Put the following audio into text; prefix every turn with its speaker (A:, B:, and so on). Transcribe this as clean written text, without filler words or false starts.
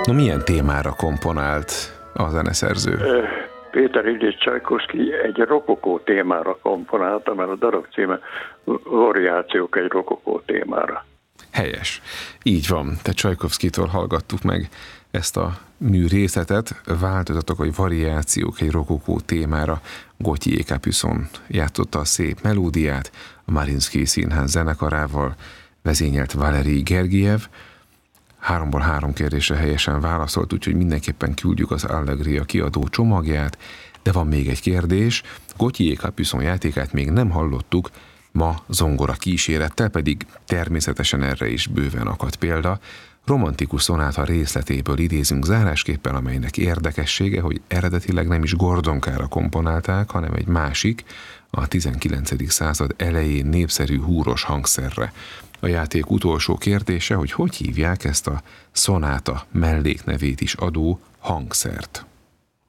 A: No, milyen témára komponált a zeneszerző?
B: Péter Ilyich Csajkovszky egy rokokó témára komponálta, mert a darab címe Variációk egy rokokó témára.
A: Helyes. Így van. Tehát Csajkovszkytól hallgattuk meg ezt a mű részletet, változatok vagy variációk egy rokokó témára. Gauthier Capuçon játszotta a szép melódiát, a Mariinsky Színház zenekarával vezényelt Valeri Gergiev. 3-ból 3 kérdésre helyesen válaszolt, úgyhogy mindenképpen küldjük az Allegria kiadó csomagját, de van még egy kérdés. Gauthier Capuçon játékát még nem hallottuk, ma zongora kísérettel, pedig természetesen erre is bőven akad példa. Romantikus szonáta részletéből idézünk zárásképpen, amelynek érdekessége, hogy eredetileg nem is Gordonkára komponálták, hanem egy másik, a 19. század elején népszerű húros hangszerre. A játék utolsó kérdése, hogy hívják ezt a szonáta melléknevét is adó hangszert.